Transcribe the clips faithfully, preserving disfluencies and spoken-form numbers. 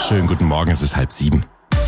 Schönen guten Morgen, es ist halb sieben.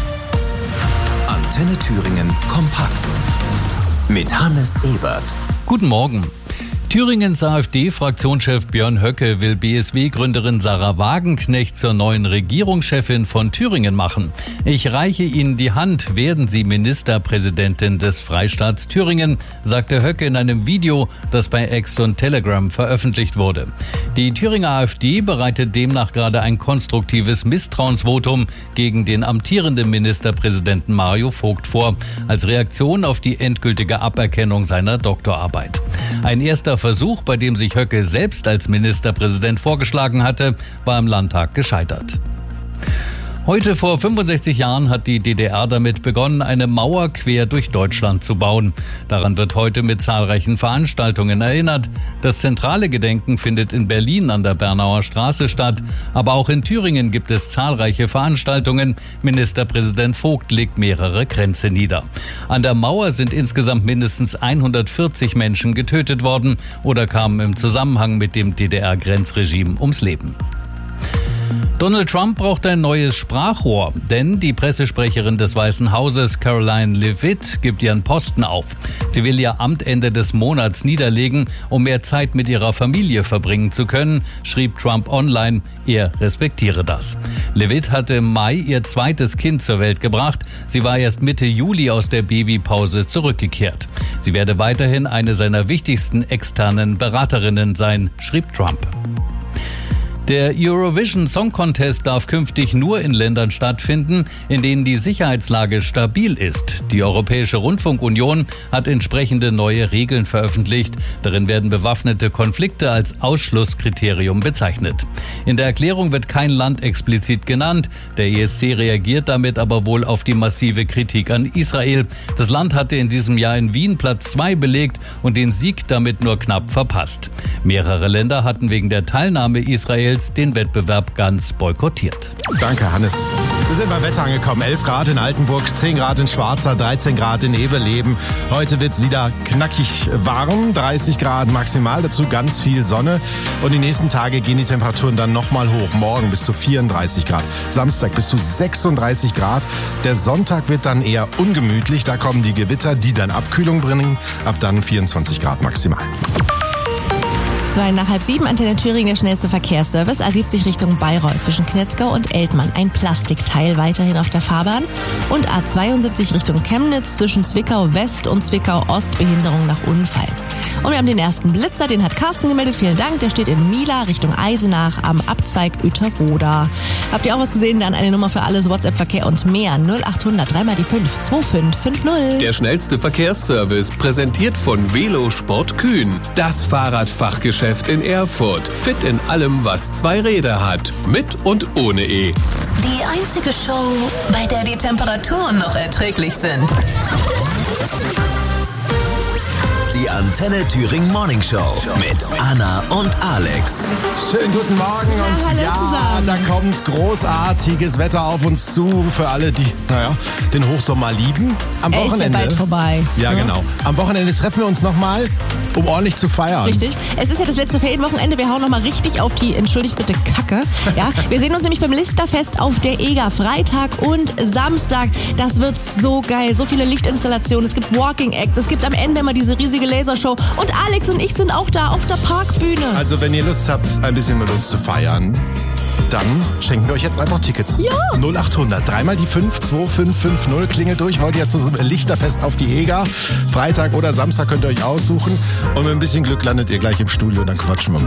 Antenne Thüringen kompakt mit Hannes Ebert. Guten Morgen. Thüringens AfD-Fraktionschef Björn Höcke will B S W-Gründerin Sarah Wagenknecht zur neuen Regierungschefin von Thüringen machen. Ich reiche Ihnen die Hand, werden Sie Ministerpräsidentin des Freistaats Thüringen, sagte Höcke in einem Video, das bei X und Telegram veröffentlicht wurde. Die Thüringer AfD bereitet demnach gerade ein konstruktives Misstrauensvotum gegen den amtierenden Ministerpräsidenten Mario Vogt vor, als Reaktion auf die endgültige Aberkennung seiner Doktorarbeit. Ein erster Versuch, bei dem sich Höcke selbst als Ministerpräsident vorgeschlagen hatte, war im Landtag gescheitert. Heute vor fünfundsechzig Jahren hat die D D R damit begonnen, eine Mauer quer durch Deutschland zu bauen. Daran wird heute mit zahlreichen Veranstaltungen erinnert. Das zentrale Gedenken findet in Berlin an der Bernauer Straße statt. Aber auch in Thüringen gibt es zahlreiche Veranstaltungen. Ministerpräsident Vogt legt mehrere Kränze nieder. An der Mauer sind insgesamt mindestens hundertvierzig Menschen getötet worden oder kamen im Zusammenhang mit dem D D R-Grenzregime ums Leben. Donald Trump braucht ein neues Sprachrohr, denn die Pressesprecherin des Weißen Hauses, Caroline Leavitt, gibt ihren Posten auf. Sie will ihr Amt Ende des Monats niederlegen, um mehr Zeit mit ihrer Familie verbringen zu können, schrieb Trump online, er respektiere das. Leavitt hatte im Mai ihr zweites Kind zur Welt gebracht. Sie war erst Mitte Juli aus der Babypause zurückgekehrt. Sie werde weiterhin eine seiner wichtigsten externen Beraterinnen sein, schrieb Trump. Der Eurovision Song Contest darf künftig nur in Ländern stattfinden, in denen die Sicherheitslage stabil ist. Die Europäische Rundfunkunion hat entsprechende neue Regeln veröffentlicht. Darin werden bewaffnete Konflikte als Ausschlusskriterium bezeichnet. In der Erklärung wird kein Land explizit genannt. Der E S C reagiert damit aber wohl auf die massive Kritik an Israel. Das Land hatte in diesem Jahr in Wien Platz zwei belegt und den Sieg damit nur knapp verpasst. Mehrere Länder hatten wegen der Teilnahme Israels den Wettbewerb ganz boykottiert. Danke, Hannes. Wir sind beim Wetter angekommen. elf Grad in Altenburg, zehn Grad in Schwarza, dreizehn Grad in Ebeleben. Heute wird es wieder knackig warm, dreißig Grad maximal, dazu ganz viel Sonne. Und die nächsten Tage gehen die Temperaturen dann nochmal hoch. Morgen bis zu vierunddreißig Grad, Samstag bis zu sechsunddreißig Grad. Der Sonntag wird dann eher ungemütlich. Da kommen die Gewitter, die dann Abkühlung bringen. Ab dann vierundzwanzig Grad maximal. Zwei nach halb sieben, Antenne Thüringen, der schnellste Verkehrsservice. A siebzig Richtung Bayreuth zwischen Knetzgau und Eltmann. Ein Plastikteil weiterhin auf der Fahrbahn. Und A zweiundsiebzig Richtung Chemnitz zwischen Zwickau West und Zwickau Ost. Behinderung nach Unfall. Und wir haben den ersten Blitzer, den hat Carsten gemeldet. Vielen Dank. Der steht in Mila Richtung Eisenach am Abzweig Ueterroda. Habt ihr auch was gesehen? Dann eine Nummer für alles, WhatsApp-Verkehr und mehr. null achthundert drei mal die fünf zwei fünf fünf null. Der schnellste Verkehrsservice, präsentiert von Velosport Kühn. Das Fahrradfachgeschäft in Erfurt. Fit in allem, was zwei Räder hat. Mit und ohne E. Die einzige Show, bei der die Temperaturen noch erträglich sind. Die Antenne Thüringen Morning Show mit Anna und Alex. Schönen guten Morgen und Na, hallo ja, zusammen. da kommt großartiges Wetter auf uns zu für alle, die, naja, den Hochsommer lieben. Am Er ist ja Wochenende. bald vorbei. Ja, Ne? genau. Am Wochenende treffen wir uns nochmal, um ordentlich zu feiern. Richtig. Es ist ja das letzte Ferienwochenende. Wir hauen nochmal richtig auf die, entschuldigt bitte, Kacke. Ja, wir sehen uns nämlich beim Lichterfest auf der Eger. Freitag und Samstag. Das wird so geil. So viele Lichtinstallationen. Es gibt Walking Acts. Es gibt am Ende immer diese riesige Lasershow. Und Alex und ich sind auch da auf der Parkbühne. Also wenn ihr Lust habt, ein bisschen mit uns zu feiern, dann schenken wir euch jetzt einfach Tickets. Ja. null achthundert drei mal die fünf zwei fünf fünf null klingelt durch. Wollt ihr zu so einem Lichterfest auf die Eger? Freitag oder Samstag könnt ihr euch aussuchen. Und mit ein bisschen Glück landet ihr gleich im Studio und dann quatschen wir